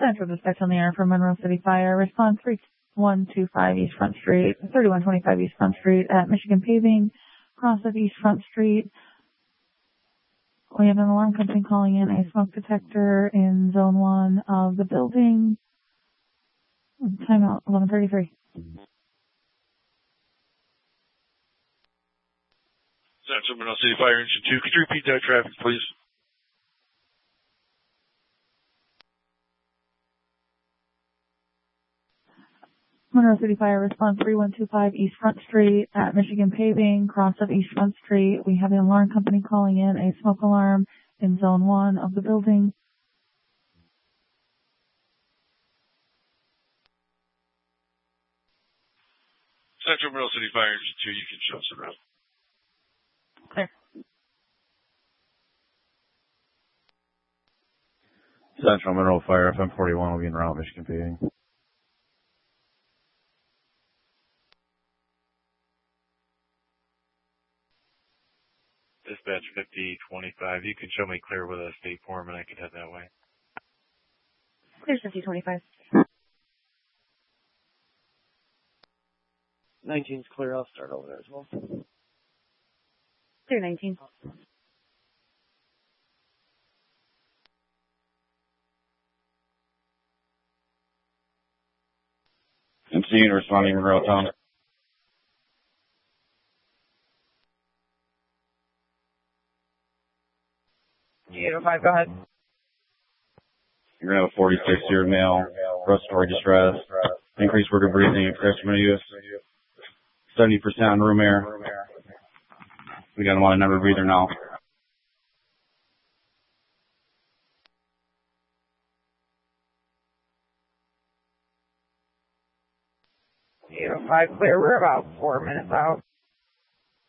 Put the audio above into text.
Central dispatch on the air from Monroe City Fire. Response 3125 East Front Street, 3125 East Front Street at Michigan Paving, cross of East Front Street. We have an alarm company calling in a smoke detector in zone 1 of the building. Timeout 11:33. Central Monroe City Fire Engine 2. Could you repeat that traffic, please? Monroe City Fire response 3125 East Front Street at Michigan Paving, cross of East Front Street. We have an alarm company calling in a smoke alarm in zone 1 of the building. Central Monroe City Fire Engine 2, you can show us around. Clear. Central Monroe Fire, FM 41 will be en route, Michigan Paving. Dispatch 5025, you can show me clear with a state form and I can head that way. Clear 5025. 19's clear, I'll start over there as well. Clear 19. MC responding Monroe Town. G805, go ahead. You're going to have a 46-year male, respiratory distress, increased worker breathing, extraction use, 70% on room air. We got him on a number breather now. G805, clear, we're about 4 minutes out.